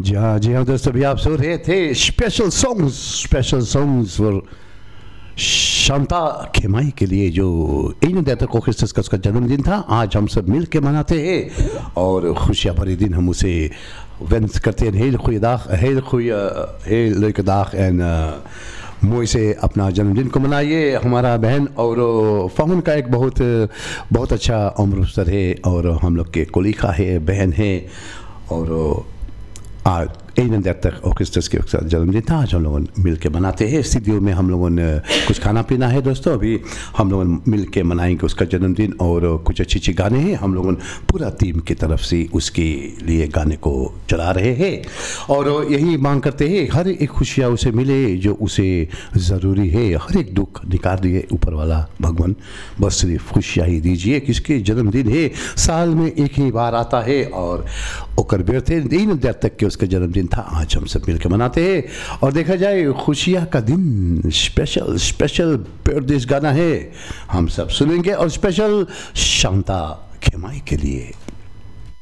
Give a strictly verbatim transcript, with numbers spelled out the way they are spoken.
जी हाँ जी हाँ दोस्तों, अभी आप सुन रहे थे special songs special songs for Shanta खेमाई के लिए, जो इन देता को क्रिस्टस का उसका जन्मदिन था। आज हम सब मिल के मनाते हैं और खुशियाँ भरे दिन हम उसे वेंस करते हैं। heel goeiedag, heel goeie, heel leuke dag en मोई से अपना जन्मदिन को मनाइए हमारा बहन। और फ़ाउन का एक बहुत बहुत अच्छा उम्र है और हम लोग के कोलिका है, बहन है। और आज eenendertig तक ऑर्केस्ट्रा के साथ जन्मदिन था। आज हम लोग मिल के मनाते हैं। स्टूडियो में हम लोगों ने कुछ खाना पीना है दोस्तों, अभी हम लोग मिल के मनाएंगे उसका जन्मदिन। और कुछ अच्छी अच्छी गाने हैं, हम लोगों पूरा टीम की तरफ से उसके लिए गाने को चला रहे हैं और यही मांग करते हैं हर एक खुशियाँ उसे मिले जो उसे ज़रूरी है। हर एक दुख निकाल दिए ऊपर वाला भगवान, बस सिर्फ खुशियाँ ही दीजिए। किसके जन्मदिन है, साल में एक ही बार आता है और ओकर बेरते तीन देर तक के उसका जन्मदिन था। आज हम सब मिलकर मनाते हैं और देखा जाए खुशियाँ का दिन। स्पेशल स्पेशल पेरदेश गाना है, हम सब सुनेंगे और स्पेशल शांता खेमाई के लिए।